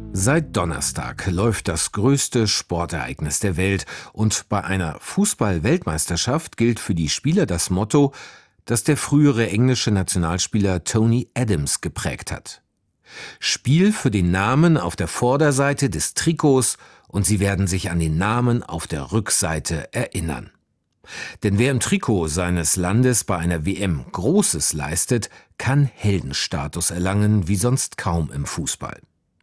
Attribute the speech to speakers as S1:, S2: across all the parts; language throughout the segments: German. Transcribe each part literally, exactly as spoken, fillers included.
S1: Seit Donnerstag läuft das größte Sportereignis der Welt und bei einer Fußball-Weltmeisterschaft gilt für die Spieler das Motto, das der frühere englische Nationalspieler Tony Adams geprägt hat. Spiel für den Namen auf der Vorderseite des Trikots und Sie werden sich an den Namen auf der Rückseite erinnern. Denn wer im Trikot seines Landes bei einer W M Großes leistet, kann Heldenstatus erlangen, wie sonst kaum im Fußball.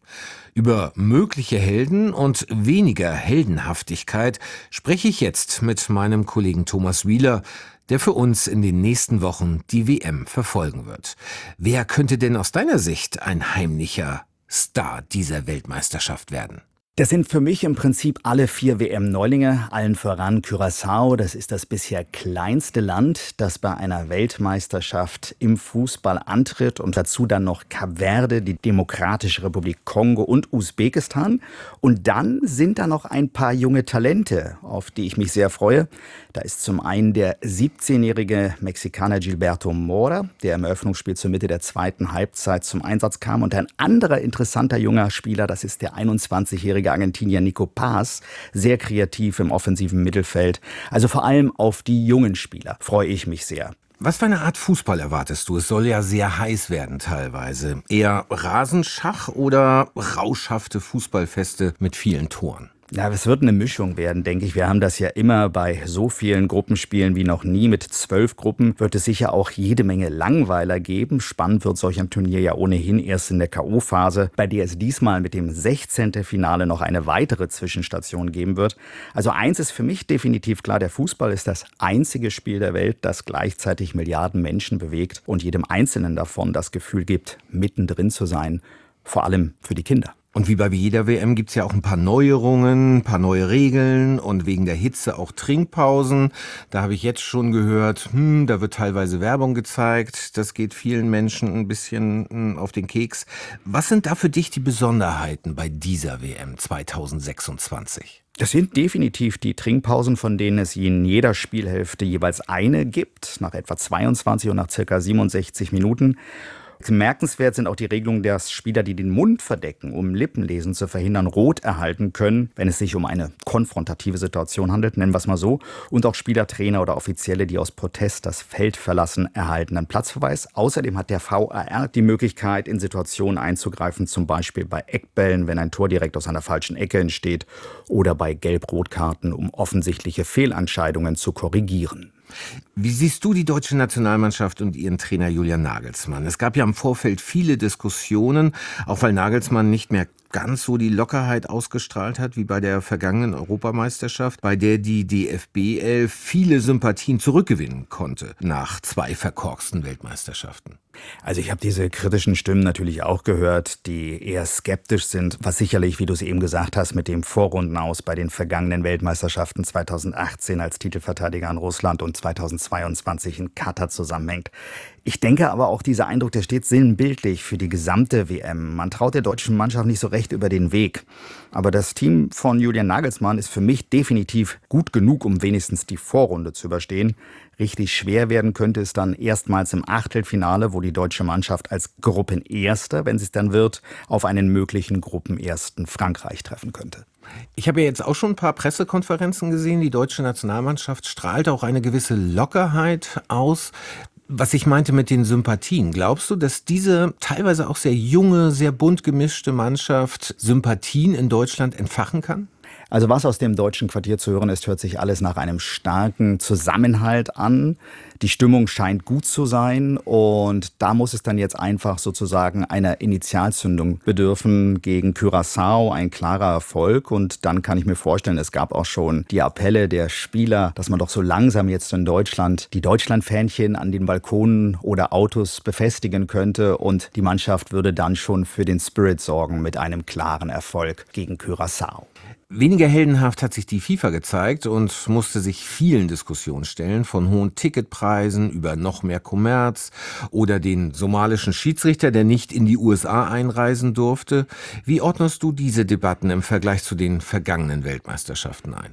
S1: Über mögliche Helden und weniger Heldenhaftigkeit spreche ich jetzt mit meinem Kollegen Thomas Wieler, der für uns in den nächsten Wochen die W M verfolgen wird. Wer könnte denn aus deiner Sicht ein heimlicher Star dieser Weltmeisterschaft werden?
S2: Das sind für mich im Prinzip alle vier W M-Neulinge, allen voran Curaçao. Das ist das bisher kleinste Land, das bei einer Weltmeisterschaft im Fußball antritt. Und dazu dann noch Kap Verde, die Demokratische Republik Kongo und Usbekistan. Und dann sind da noch ein paar junge Talente, auf die ich mich sehr freue. Da ist zum einen der siebzehnjährige Mexikaner Gilberto Mora, der im Eröffnungsspiel zur Mitte der zweiten Halbzeit zum Einsatz kam. Und ein anderer interessanter junger Spieler, das ist der einundzwanzigjährige Argentinier Nico Paz, sehr kreativ im offensiven Mittelfeld. Also vor allem auf die jungen Spieler freue ich mich sehr.
S1: Was für eine Art Fußball erwartest du? Es soll ja sehr heiß werden teilweise. Eher Rasenschach oder rauschhafte Fußballfeste mit vielen Toren?
S2: Ja, es wird eine Mischung werden, denke ich. Wir haben das ja immer bei so vielen Gruppenspielen wie noch nie. Mit zwölf Gruppen wird es sicher auch jede Menge Langweiler geben. Spannend wird solch ein Turnier ja ohnehin erst in der K O-Phase, bei der es diesmal mit dem sechzehnten Finale noch eine weitere Zwischenstation geben wird. Also eins ist für mich definitiv klar, der Fußball ist das einzige Spiel der Welt, das gleichzeitig Milliarden Menschen bewegt und jedem Einzelnen davon das Gefühl gibt, mittendrin zu sein, vor allem für die Kinder.
S1: Und wie bei jeder W M gibt's ja auch ein paar Neuerungen, ein paar neue Regeln und wegen der Hitze auch Trinkpausen. Da habe ich jetzt schon gehört, hm, da wird teilweise Werbung gezeigt. Das geht vielen Menschen ein bisschen hm, auf den Keks. Was sind da für dich die Besonderheiten bei dieser W M zweitausendsechsundzwanzig?
S2: Das sind definitiv die Trinkpausen, von denen es in jeder Spielhälfte jeweils eine gibt, nach etwa zweiundzwanzig und nach circa siebenundsechzig Minuten. Bemerkenswert sind auch die Regelungen, dass Spieler, die den Mund verdecken, um Lippenlesen zu verhindern, rot erhalten können, wenn es sich um eine konfrontative Situation handelt, nennen wir es mal so. Und auch Spieler, Trainer oder Offizielle, die aus Protest das Feld verlassen, erhalten einen Platzverweis. Außerdem hat der V A R die Möglichkeit, in Situationen einzugreifen, zum Beispiel bei Eckbällen, wenn ein Tor direkt aus einer falschen Ecke entsteht, oder bei Gelb-Rot-Karten, um offensichtliche Fehlentscheidungen zu korrigieren.
S1: Wie siehst du die deutsche Nationalmannschaft und ihren Trainer Julian Nagelsmann? Es gab ja im Vorfeld viele Diskussionen, auch weil Nagelsmann nicht mehr ganz so die Lockerheit ausgestrahlt hat wie bei der vergangenen Europameisterschaft, bei der die D F B elf viele Sympathien zurückgewinnen konnte nach zwei verkorksten Weltmeisterschaften.
S2: Also ich habe diese kritischen Stimmen natürlich auch gehört, die eher skeptisch sind, was sicherlich, wie du es eben gesagt hast, mit dem Vorrundenaus bei den vergangenen Weltmeisterschaften zweitausendachtzehn als Titelverteidiger in Russland und zweitausendzweiundzwanzig in Katar zusammenhängt. Ich denke aber auch, dieser Eindruck, der steht sinnbildlich für die gesamte W M. Man traut der deutschen Mannschaft nicht so recht über den Weg. Aber das Team von Julian Nagelsmann ist für mich definitiv gut genug, um wenigstens die Vorrunde zu überstehen. Richtig schwer werden könnte es dann erstmals im Achtelfinale, wo die deutsche Mannschaft als Gruppenerster, wenn sie es dann wird, auf einen möglichen Gruppenersten Frankreich treffen könnte.
S1: Ich habe ja jetzt auch schon ein paar Pressekonferenzen gesehen. Die deutsche Nationalmannschaft strahlt auch eine gewisse Lockerheit aus. Was ich meinte mit den Sympathien, glaubst du, dass diese teilweise auch sehr junge, sehr bunt gemischte Mannschaft Sympathien in Deutschland entfachen kann?
S2: Also was aus dem deutschen Quartier zu hören ist, hört sich alles nach einem starken Zusammenhalt an. Die Stimmung scheint gut zu sein und da muss es dann jetzt einfach sozusagen einer Initialzündung bedürfen gegen Curaçao, ein klarer Erfolg. Und dann kann ich mir vorstellen, es gab auch schon die Appelle der Spieler, dass man doch so langsam jetzt in Deutschland die Deutschlandfähnchen an den Balkonen oder Autos befestigen könnte und die Mannschaft würde dann schon für den Spirit sorgen mit einem klaren Erfolg gegen Curaçao.
S1: Weniger heldenhaft hat sich die FIFA gezeigt und musste sich vielen Diskussionen stellen, von hohen Ticketpreisen über noch mehr Kommerz oder den somalischen Schiedsrichter, der nicht in die U S A einreisen durfte. Wie ordnest du diese Debatten im Vergleich zu den vergangenen Weltmeisterschaften ein?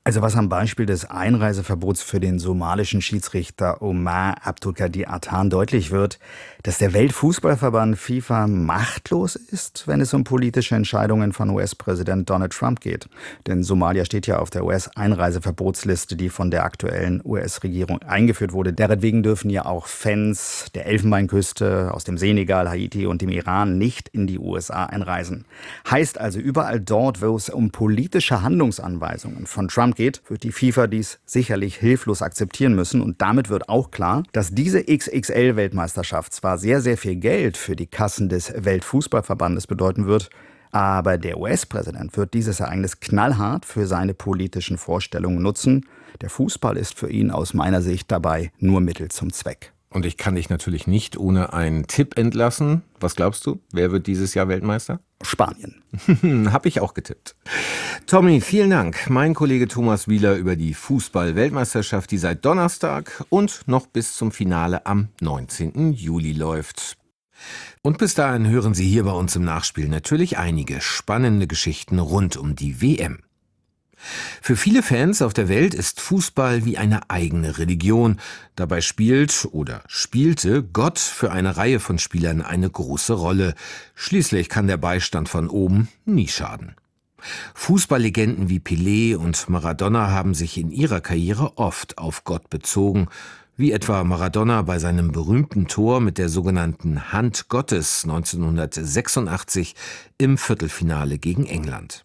S2: Also was am Beispiel des Einreiseverbots für den somalischen Schiedsrichter Omar Abdulkadir Athan deutlich wird, dass der Weltfußballverband FIFA machtlos ist, wenn es um politische Entscheidungen von U S-Präsident Donald Trump geht. Denn Somalia steht ja auf der U S-Einreiseverbotsliste, die von der aktuellen U S-Regierung eingeführt wurde. Deretwegen dürfen ja auch Fans der Elfenbeinküste, aus dem Senegal, Haiti und dem Iran nicht in die U S A einreisen. Heißt also, überall dort, wo es um politische Handlungsanweisungen von Trump geht, wird die FIFA dies sicherlich hilflos akzeptieren müssen. Und damit wird auch klar, dass diese X X L-Weltmeisterschaft zwar sehr, sehr viel Geld für die Kassen des Weltfußballverbandes bedeuten wird, aber der U S-Präsident wird dieses Ereignis knallhart für seine politischen Vorstellungen nutzen. Der Fußball ist für ihn aus meiner Sicht dabei nur Mittel zum Zweck.
S1: Und ich kann dich natürlich nicht ohne einen Tipp entlassen. Was glaubst du? Wer wird dieses Jahr Weltmeister?
S2: Spanien.
S1: Hab ich auch getippt. Tommy, vielen Dank. Mein Kollege Thomas Wieler über die Fußball-Weltmeisterschaft, die seit Donnerstag und noch bis zum Finale am neunzehnten Juli läuft. Und bis dahin hören Sie hier bei uns im Nachspiel natürlich einige spannende Geschichten rund um die W M. Für viele Fans auf der Welt ist Fußball wie eine eigene Religion. Dabei spielt oder spielte Gott für eine Reihe von Spielern eine große Rolle. Schließlich kann der Beistand von oben nie schaden. Fußballlegenden wie Pelé und Maradona haben sich in ihrer Karriere oft auf Gott bezogen, wie etwa Maradona bei seinem berühmten Tor mit der sogenannten Hand Gottes neunzehnhundertsechsundachtzig im Viertelfinale gegen England.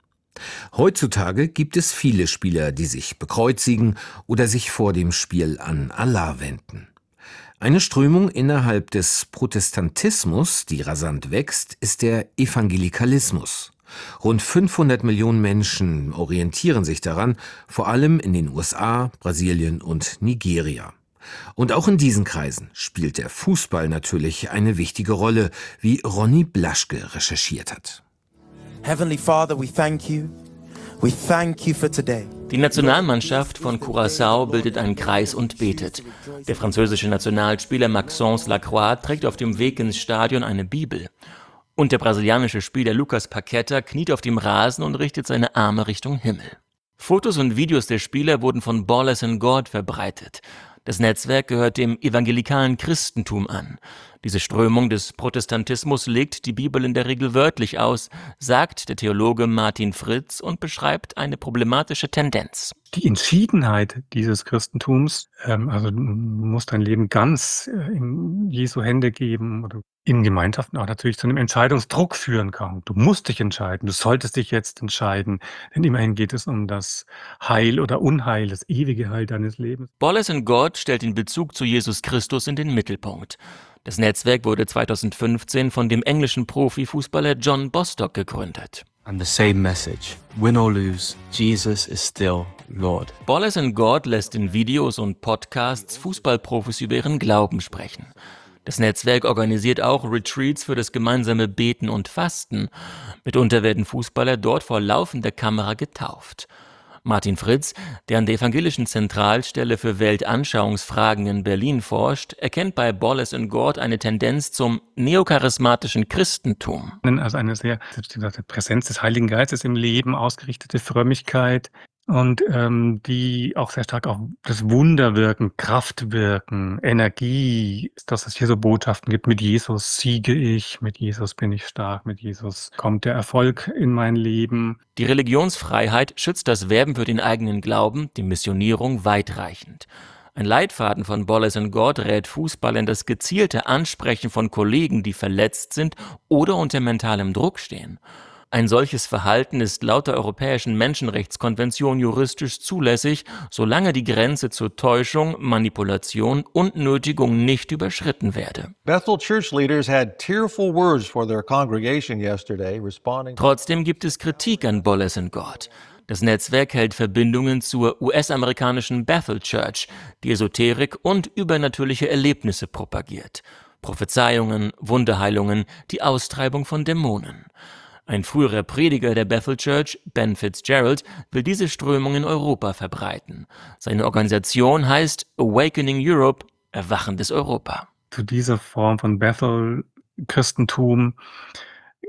S1: Heutzutage gibt es viele Spieler, die sich bekreuzigen oder sich vor dem Spiel an Allah wenden. Eine Strömung innerhalb des Protestantismus, die rasant wächst, ist der Evangelikalismus. Rund fünfhundert Millionen Menschen orientieren sich daran, vor allem in den U S A, Brasilien und Nigeria. Und auch in diesen Kreisen spielt der Fußball natürlich eine wichtige Rolle, wie Ronny Blaschke recherchiert hat.
S3: Heavenly Father, we thank you. We thank you for today.
S4: Die Nationalmannschaft von Curaçao bildet einen Kreis und betet. Der französische Nationalspieler Maxence Lacroix trägt auf dem Weg ins Stadion eine Bibel. Und der brasilianische Spieler Lucas Paqueta kniet auf dem Rasen und richtet seine Arme Richtung Himmel. Fotos und Videos der Spieler wurden von Ballers and God verbreitet. Das Netzwerk gehört dem evangelikalen Christentum an. Diese Strömung des Protestantismus legt die Bibel in der Regel wörtlich aus, sagt der Theologe Martin Fritz und beschreibt eine problematische Tendenz.
S5: Die Entschiedenheit dieses Christentums, ähm, also du musst dein Leben ganz äh, in Jesu Hände geben oder in Gemeinschaften auch natürlich zu einem Entscheidungsdruck führen kann. Du musst dich entscheiden, du solltest dich jetzt entscheiden, denn immerhin geht es um das Heil oder Unheil, das ewige Heil deines Lebens.
S4: Ballers and God stellt den Bezug zu Jesus Christus in den Mittelpunkt. Das Netzwerk wurde zweitausendfünfzehn von dem englischen Profifußballer John Bostock gegründet.
S6: And the same message. Win or lose, Jesus is still Lord.
S4: Ballers and God lässt in Videos und Podcasts Fußballprofis über ihren Glauben sprechen. Das Netzwerk organisiert auch Retreats für das gemeinsame Beten und Fasten. Mitunter werden Fußballer dort vor laufender Kamera getauft. Martin Fritz, der an der Evangelischen Zentralstelle für Weltanschauungsfragen in Berlin forscht, erkennt bei Ballers and God eine Tendenz zum neocharismatischen Christentum.
S5: Also eine sehr Präsenz des Heiligen Geistes im Leben, ausgerichtete Frömmigkeit und ähm, die auch sehr stark auf das Wunderwirken, Kraftwirken, Energie, dass es hier so Botschaften gibt, mit Jesus siege ich, mit Jesus bin ich stark, mit Jesus kommt der Erfolg in mein Leben.
S4: Die Religionsfreiheit schützt das Werben für den eigenen Glauben, die Missionierung weitreichend. Ein Leitfaden von Ballers and God rät Fußballern das gezielte Ansprechen von Kollegen, die verletzt sind oder unter mentalem Druck stehen. Ein solches Verhalten ist laut der Europäischen Menschenrechtskonvention juristisch zulässig, solange die Grenze zur Täuschung, Manipulation und Nötigung nicht überschritten werde.
S7: Bethel church leaders had tearful words for their congregation yesterday, responding.
S4: Trotzdem gibt es Kritik an Ballers and God. Das Netzwerk hält Verbindungen zur U S-amerikanischen Bethel Church, die Esoterik und übernatürliche Erlebnisse propagiert. Prophezeiungen, Wunderheilungen, die Austreibung von Dämonen. Ein früherer Prediger der Bethel Church, Ben Fitzgerald, will diese Strömung in Europa verbreiten. Seine Organisation heißt Awakening Europe, Erwachendes Europa.
S5: Zu dieser Form von Bethel-Christentum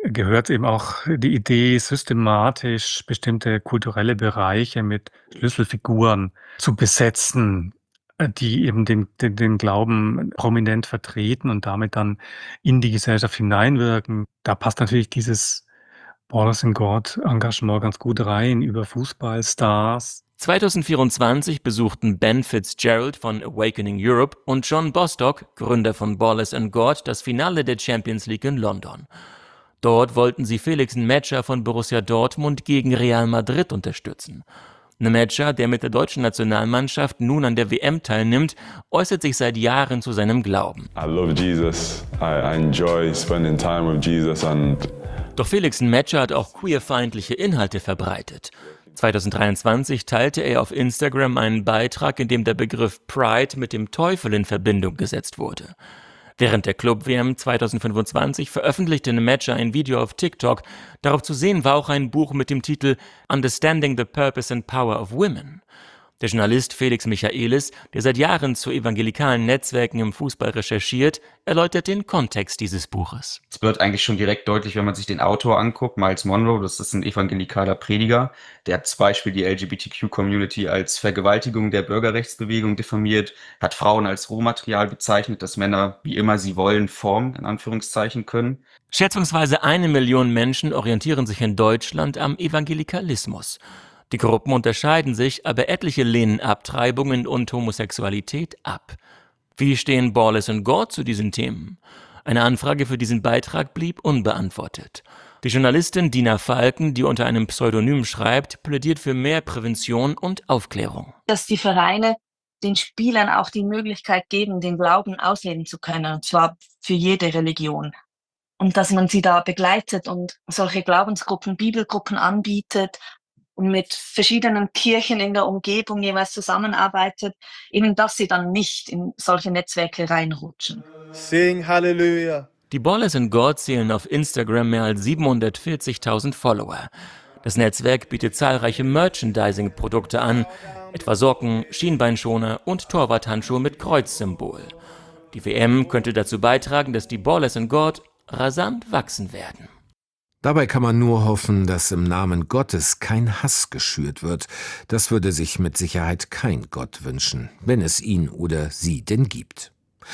S5: gehört eben auch die Idee, systematisch bestimmte kulturelle Bereiche mit Schlüsselfiguren zu besetzen, äh, die eben den, den, den Glauben prominent vertreten und damit dann in die Gesellschaft hineinwirken. Da passt natürlich dieses Borders and God Engagement ganz gut rein über Fußballstars.
S4: zwanzig vierundzwanzig besuchten Ben Fitzgerald von Awakening Europe und John Bostock, Gründer von Ballers and God, das Finale der Champions League in London. Dort wollten sie Felix Nmecha von Borussia Dortmund gegen Real Madrid unterstützen. Nmecha, der mit der deutschen Nationalmannschaft nun an der W M teilnimmt, äußert sich seit Jahren zu seinem Glauben.
S8: I love Jesus. I, I enjoy spending time with Jesus and
S4: Doch Felix Nmecha hat auch queerfeindliche Inhalte verbreitet. zwanzig dreiundzwanzig teilte er auf Instagram einen Beitrag, in dem der Begriff Pride mit dem Teufel in Verbindung gesetzt wurde. Während der Club-W M zwanzig fünfundzwanzig veröffentlichte Nmecha ein Video auf TikTok. Darauf zu sehen war auch ein Buch mit dem Titel Understanding the Purpose and Power of Women. Der Journalist Felix Michaelis, der seit Jahren zu evangelikalen Netzwerken im Fußball recherchiert, erläutert den Kontext dieses Buches.
S9: Es wird eigentlich schon direkt deutlich, wenn man sich den Autor anguckt. Miles Monroe, das ist ein evangelikaler Prediger. Der hat zum Beispiel die L G B T Q-Community als Vergewaltigung der Bürgerrechtsbewegung diffamiert, hat Frauen als Rohmaterial bezeichnet, dass Männer, wie immer sie wollen, formen, in Anführungszeichen, können.
S4: Schätzungsweise eine Million Menschen orientieren sich in Deutschland am Evangelikalismus. Die Gruppen unterscheiden sich, aber etliche lehnen Abtreibungen und Homosexualität ab. Wie stehen Ballers and God zu diesen Themen? Eine Anfrage für diesen Beitrag blieb unbeantwortet. Die Journalistin Dina Falken, die unter einem Pseudonym schreibt, plädiert für mehr Prävention und Aufklärung.
S10: Dass die Vereine den Spielern auch die Möglichkeit geben, den Glauben ausleben zu können, und zwar für jede Religion. Und dass man sie da begleitet und solche Glaubensgruppen, Bibelgruppen anbietet und mit verschiedenen Kirchen in der Umgebung jeweils zusammenarbeitet, eben dass sie dann nicht in solche Netzwerke reinrutschen.
S3: Sing Hallelujah.
S4: Die Ballers and God zählen auf Instagram mehr als siebenhundertvierzigtausend Follower. Das Netzwerk bietet zahlreiche Merchandising-Produkte an, etwa Socken, Schienbeinschoner und Torwarthandschuhe mit Kreuzsymbol. Die W M könnte dazu beitragen, dass die Ballers and God rasant wachsen werden.
S1: Dabei kann man nur hoffen, dass im Namen Gottes kein Hass geschürt wird. Das würde sich mit Sicherheit kein Gott wünschen, wenn es ihn oder sie denn gibt.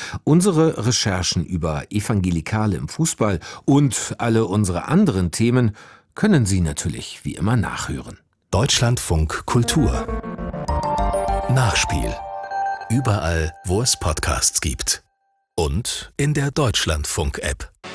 S1: Unsere Recherchen über Evangelikale im Fußball und alle unsere anderen Themen können Sie natürlich wie immer nachhören.
S11: Deutschlandfunk Kultur. Nachspiel. Überall, wo es Podcasts gibt. Und in der Deutschlandfunk-App.